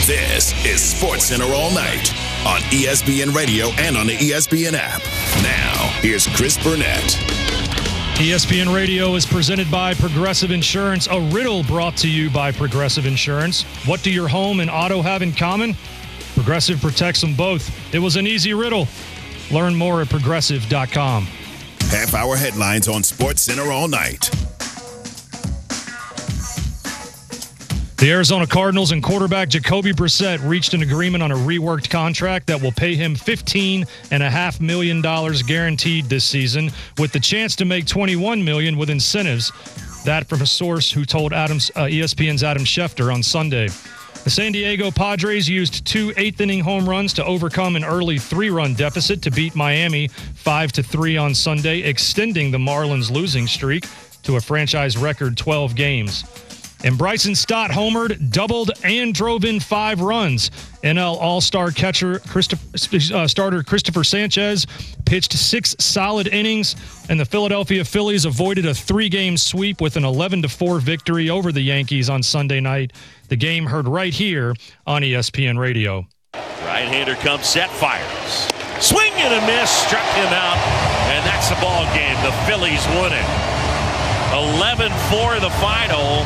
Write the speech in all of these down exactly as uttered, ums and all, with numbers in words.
This is SportsCenter All Night on E S P N Radio and on the E S P N app. Now, here's Chris Burnett. E S P N Radio is presented by Progressive Insurance, a riddle brought to you by Progressive Insurance. What do your home and auto have in common? Progressive protects them both. It was an easy riddle. Learn more at progressive dot com. Half-hour headlines on SportsCenter All Night. The Arizona Cardinals and quarterback Jacoby Brissett reached an agreement on a reworked contract that will pay him fifteen point five million dollars guaranteed this season, with the chance to make twenty-one million dollars with incentives. That from a source who told Adams, uh, E S P N's Adam Schefter on Sunday. The San Diego Padres used two eighth-inning home runs to overcome an early three-run deficit to beat Miami five to three on Sunday, extending the Marlins' losing streak to a franchise record twelve games. And Bryson Stott homered, doubled, and drove in five runs. N L All-Star catcher Christopher, uh, starter Christopher Sanchez pitched six solid innings, and the Philadelphia Phillies avoided a three-game sweep with an eleven to four victory over the Yankees on Sunday night. The game heard right here on E S P N Radio. Right-hander comes set, fires. Swing and a miss, struck him out, and that's the ball game. The Phillies won it. eleven four the final.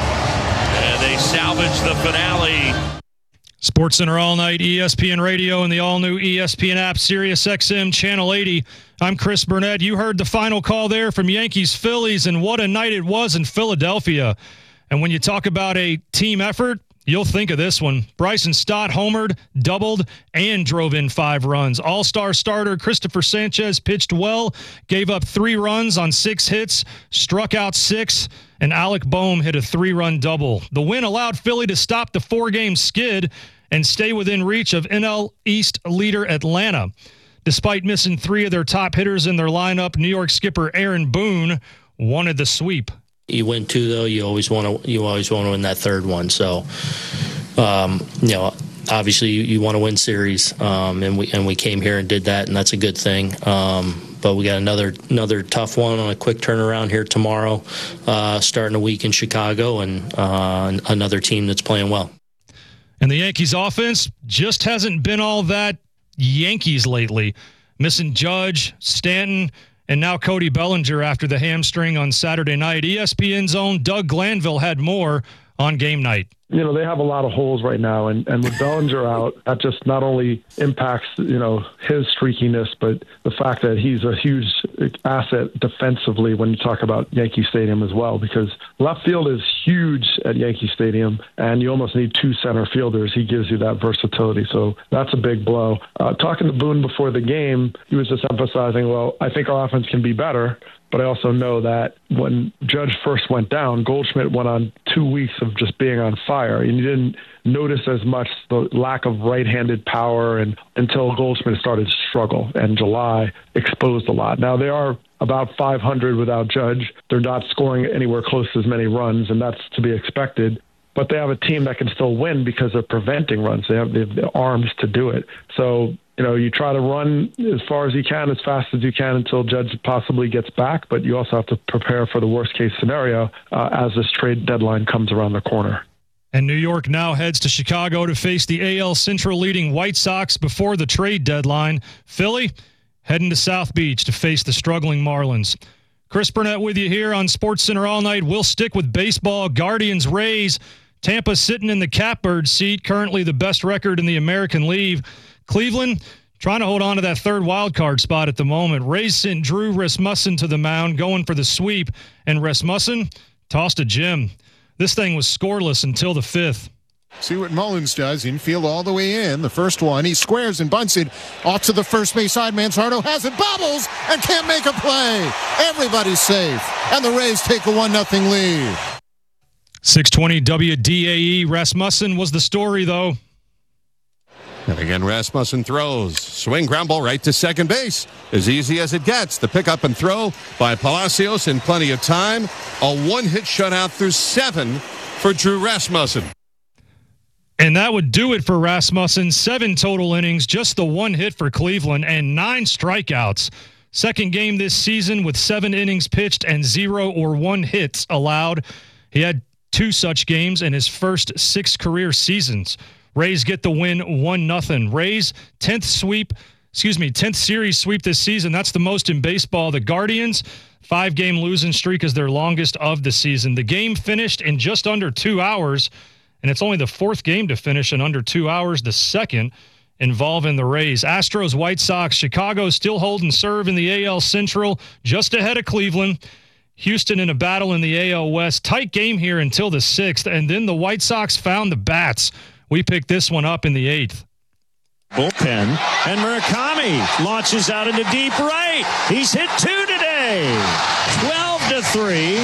And they salvage the finale. SportsCenter All Night, E S P N Radio, and the all-new E S P N app, Sirius X M Channel eighty. I'm Chris Burnett. You heard the final call there from Yankees-Phillies, and what a night it was in Philadelphia. And when you talk about a team effort, you'll think of this one. Bryson Stott homered, doubled, and drove in five runs. All-star starter Christopher Sanchez pitched well, gave up three runs on six hits, struck out six, and Alec Boehm hit a three-run double. The win allowed Philly to stop the four-game skid and stay within reach of N L East leader Atlanta. Despite missing three of their top hitters in their lineup, New York skipper Aaron Boone wanted the sweep. You win two, though, you always want to you always want to win that third one. So, um, you know, obviously you, you want to win series, um, and we and we came here and did that, and that's a good thing. Um, but we got another another tough one on a quick turnaround here tomorrow, uh, starting a week in Chicago, and uh, another team that's playing well. And the Yankees offense just hasn't been all that Yankees lately. Missing Judge, Stanton, and now Cody Bellinger after the hamstring on Saturday night. E S P N's own Doug Glanville had more on game night. You know, they have a lot of holes right now, and, and with Bellinger out, that just not only impacts, you know, his streakiness, but the fact that he's a huge asset defensively when you talk about Yankee Stadium as well, because left field is huge at Yankee Stadium, and you almost need two center fielders. He gives you that versatility, so that's a big blow. Uh, talking to Boone before the game, he was just emphasizing, well, I think our offense can be better, but I also know that when Judge first went down, Goldschmidt went on two weeks of just being on fire, and you didn't notice as much the lack of right-handed power and until Goldschmidt started to struggle, and July exposed a lot. Now, they are about five hundred without Judge. They're not scoring anywhere close to as many runs, and that's to be expected. But they have a team that can still win because of preventing runs. They have the, the arms to do it. So, you know, you try to run as far as you can, as fast as you can until Judge possibly gets back, but you also have to prepare for the worst-case scenario uh, as this trade deadline comes around the corner. And New York now heads to Chicago to face the A L Central leading White Sox before the trade deadline. Philly heading to South Beach to face the struggling Marlins. Chris Burnett with you here on SportsCenter All Night. We'll stick with baseball. Guardians, Rays. Tampa sitting in the catbird seat, currently the best record in the American League. Cleveland trying to hold on to that third wild card spot at the moment. Rays sent Drew Rasmussen to the mound, going for the sweep, and Rasmussen tossed a gem. This thing was scoreless until the fifth. See what Mullins does. Infield all the way in. The first one, he squares and bunts it off to the first base side. Manzardo has it, bobbles, and can't make a play. Everybody's safe, and the Rays take a one nothing lead. six twenty W D A E. Rasmussen was the story, though. And again, Rasmussen throws. Swing, ground ball right to second base. As easy as it gets. The pick up and throw by Palacios in plenty of time. A one-hit shutout through seven for Drew Rasmussen. And that would do it for Rasmussen. Seven total innings, just the one hit for Cleveland, and nine strikeouts. Second game this season with seven innings pitched and zero or one hits allowed. He had two such games in his first six career seasons. Rays get the win one nothing. Rays tenth sweep, excuse me, tenth series sweep this season. That's the most in baseball. The Guardians, five-game losing streak is their longest of the season. The game finished in just under two hours, and it's only the fourth game to finish in under two hours, the second involving the Rays. Astros, White Sox, Chicago still holding serve in the A L Central, just ahead of Cleveland. Houston in a battle in the A L West. Tight game here until the sixth, and then the White Sox found the bats. We picked this one up in the eighth. Bullpen, and Murakami launches out into deep right. He's hit two today. twelve to three.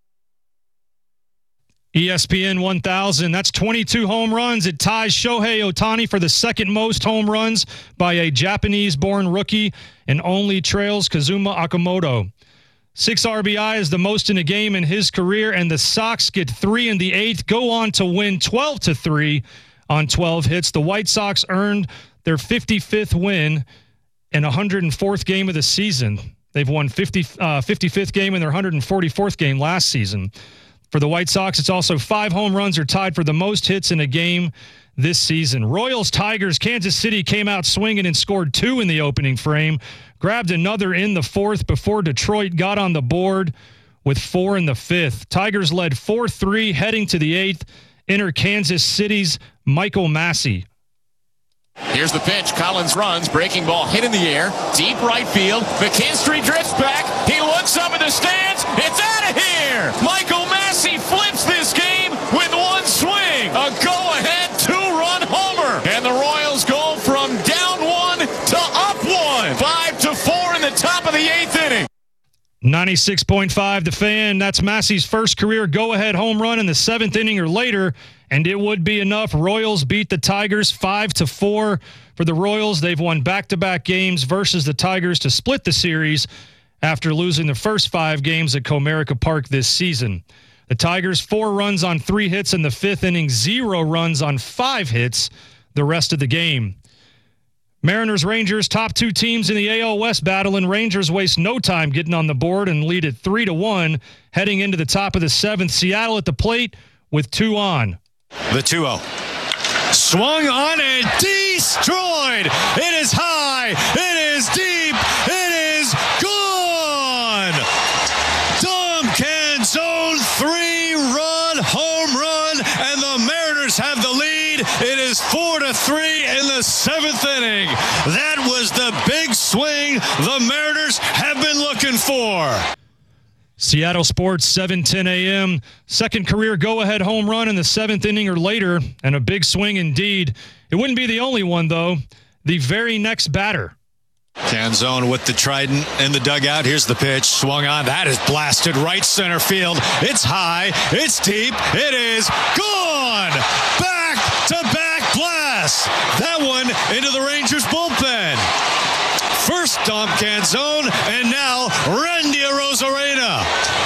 E S P N one thousand, that's twenty-two home runs. It ties Shohei Ohtani for the second most home runs by a Japanese-born rookie and only trails Kazuma Okamoto. Six R B I is the most in a game in his career, and the Sox get three in the eighth, go on to win twelve to three on twelve hits. The White Sox earned their fifty-fifth win and one hundred fourth game of the season. They've won fifty, uh, fifty-fifth game in their one hundred forty-fourth game last season. For the White Sox, it's also five home runs are tied for the most hits in a game this season. Royals, Tigers, Kansas City came out swinging and scored two in the opening frame, grabbed another in the fourth before Detroit got on the board with four in the fifth. Tigers led four three heading to the eighth. Enter Kansas City's Michael Massey. Here's the pitch. Collins runs. Breaking ball hit in the air. Deep right field. McKinstry drifts back. He looks up in the stands. It's out of here. Michael Massey flips this game with one swing. A go-ahead two-run homer. And the Royals go from down one to up one. Five to four in the top of the eighth inning. ninety-six point five The Fan. That's Massey's first career go-ahead home run in the seventh inning or later, and it would be enough. Royals beat the Tigers five to four. For the Royals, they've won back-to-back games versus the Tigers to split the series after losing the first five games at Comerica Park this season. The Tigers, four runs on three hits in the fifth inning, zero runs on five hits the rest of the game. Mariners, Rangers, top two teams in the A L West battle, and Rangers waste no time getting on the board and lead it three to one heading into the top of the seventh. Seattle at the plate with two on. The two oh. Swung on and destroyed. It is high. It is deep. It is gone. Dom Canzone, three-run home run, and the Mariners have the lead. It is four to three in the seventh inning. That was the big swing the Mariners have been looking for. Seattle Sports, seven ten a.m. Second career go-ahead home run in the seventh inning or later, and a big swing indeed. It wouldn't be the only one, though. The very next batter. Canzone with the trident in the dugout. Here's the pitch. Swung on. That is blasted right center field. It's high. It's deep. It is gone. Back-to-back blast. That one into the Rangers bullpen. First Dom Canzone, and now Randy Arozarena.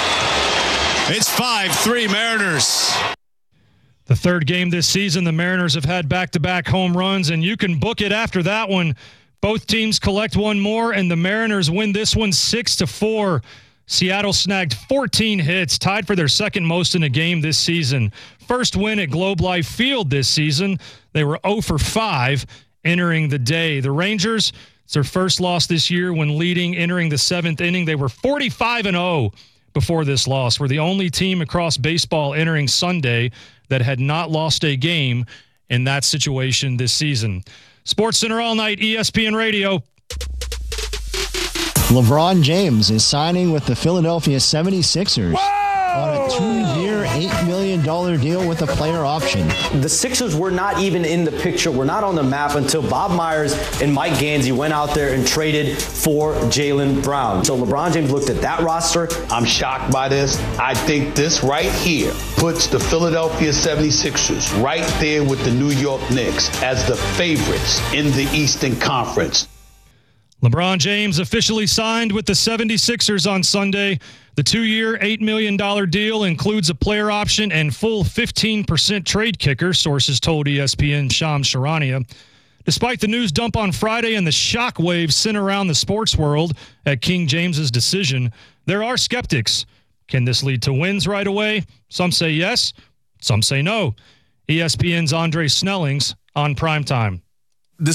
It's five three Mariners. The third game this season, the Mariners have had back-to-back home runs, and you can book it after that one. Both teams collect one more, and the Mariners win this one six to four. Seattle snagged fourteen hits, tied for their second most in a game this season. First win at Globe Life Field this season. They were oh for five entering the day. The Rangers, it's their first loss this year when leading entering the seventh inning. They were forty-five and oh before this loss. We're the only team across baseball entering Sunday that had not lost a game in that situation this season. Sports Center all night, E S P N Radio. LeBron James is signing with the Philadelphia seventy-sixers. Whoa! On a two-year, eight million dollars deal with a player option. The Sixers were not even in the picture, were not on the map until Bob Myers and Mike Gansey went out there and traded for Jaylen Brown. So LeBron James looked at that roster. I'm shocked by this. I think this right here puts the Philadelphia seventy-sixers right there with the New York Knicks as the favorites in the Eastern Conference. LeBron James officially signed with the seventy-sixers on Sunday. The two-year, eight million dollars deal includes a player option and full fifteen percent trade kicker, sources told E S P N Shams Charania. Despite the news dump on Friday and the shockwaves sent around the sports world at King James's decision, there are skeptics. Can this lead to wins right away? Some say yes, some say no. E S P N's Andre Snellings on Primetime. The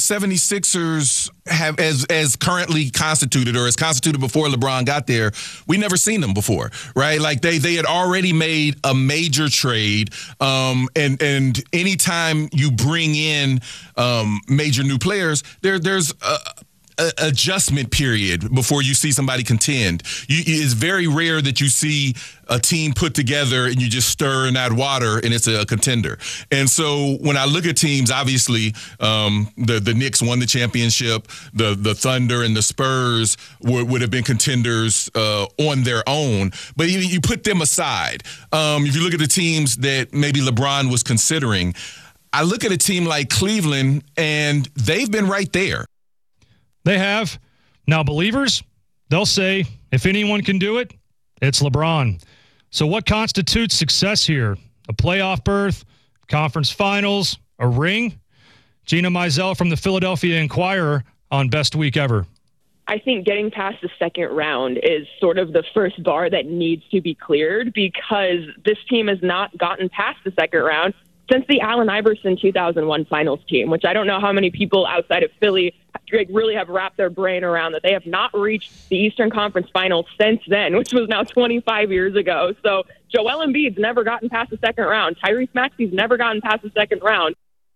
76ers have, as as currently constituted or as constituted before LeBron got there, we never seen them before, right? Like they they had already made a major trade, um, and and anytime you bring in um, major new players, there there's a, a adjustment period before you see somebody contend. You, it's very rare that you see a team put together and you just stir in that water and it's a contender. And so when I look at teams, obviously um, the the Knicks won the championship. The the Thunder and the Spurs would, would have been contenders uh, on their own. But you, you put them aside. Um, if you look at the teams that maybe LeBron was considering, I look at a team like Cleveland and they've been right there. They have. Now, believers, they'll say, if anyone can do it, it's LeBron. So what constitutes success here? A playoff berth, conference finals, a ring? Gina Mizell from the Philadelphia Inquirer on Best Week Ever. I think getting past the second round is sort of the first bar that needs to be cleared because this team has not gotten past the second round since the Allen Iverson two thousand one finals team, which I don't know how many people outside of Philly really have wrapped their brain around that they have not reached the Eastern Conference Finals since then, which was now twenty-five years ago. So Joel Embiid's never gotten past the second round. Tyrese Maxey's never gotten past the second round.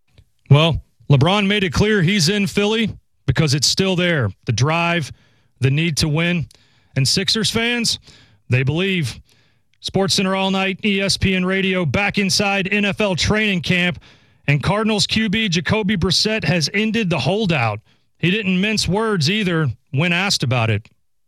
Well, LeBron made it clear he's in Philly because it's still there. The drive, the need to win. And Sixers fans, they believe. SportsCenter all night, E S P N Radio, back inside N F L training camp. And Cardinals Q B Jacoby Brissett has ended the holdout. He didn't mince words either when asked about it.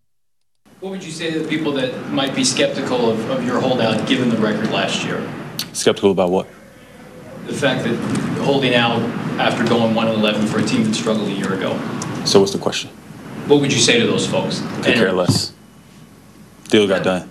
What would you say to the people that might be skeptical of, of your holdout given the record last year? Skeptical about what? The fact that holding out after going one and eleven for a team that struggled a year ago. So what's the question? What would you say to those folks? Could care less. Deal got done.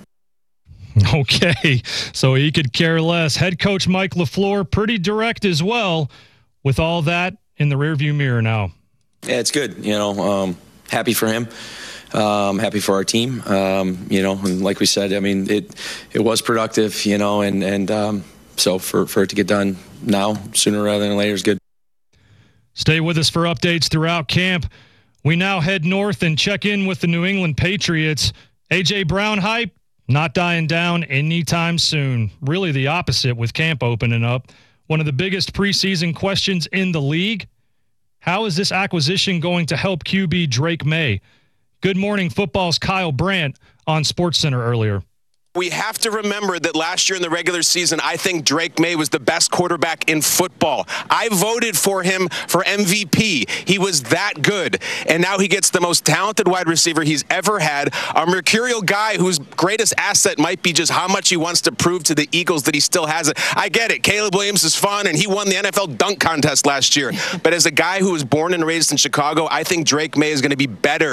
Okay, so he could care less. Head coach Mike LaFleur, pretty direct as well, with all that in the rearview mirror now. Yeah, it's good. You know, um, happy for him. Um, happy for our team. Um, you know, and like we said, I mean, it it was productive. You know, and and um, so for for it to get done now, sooner rather than later, is good. Stay with us for updates throughout camp. We now head north and check in with the New England Patriots. A J Brown hype. Not dying down anytime soon. Really the opposite with camp opening up. One of the biggest preseason questions in the league. How is this acquisition going to help Q B Drake May? Good Morning Football's Kyle Brandt on SportsCenter earlier. We have to remember that last year in the regular season, I think Drake May was the best quarterback in football. I voted for him for M V P. He was that good. And now he gets the most talented wide receiver he's ever had, a mercurial guy whose greatest asset might be just how much he wants to prove to the Eagles that he still has it. I get it. Caleb Williams is fun, and he won the N F L dunk contest last year. But as a guy who was born and raised in Chicago, I think Drake May is going to be better